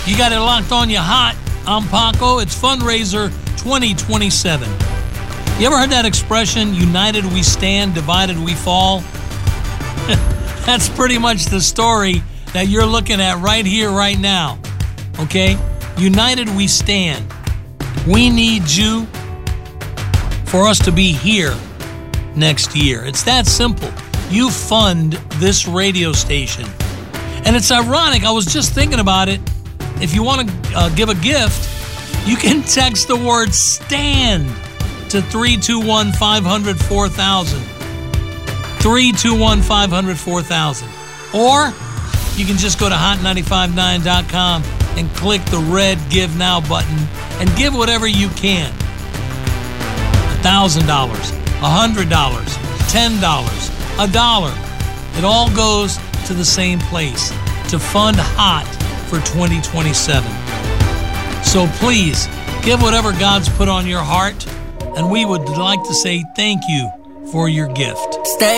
You got it locked on you hot. I'm Paco. It's Fundraiser 2027. You ever heard that expression, united we stand, divided we fall? That's pretty much the story that you're looking at right here, right now. Okay? United we stand. We need you for us to be here next year. It's that simple. You fund this radio station. And it's ironic, I was just thinking about it. If you want to give a gift, you can text the word STAND to 321-500-4000. 321-500-4000. Or you can just go to hot959.com and click the red Give Now button and give whatever you can. $1,000, $100, $10, $1. It all goes to the same place, to fund HOT for 2027. So please, give whatever God's put on your heart, and we would like to say thank you for your gift. Stay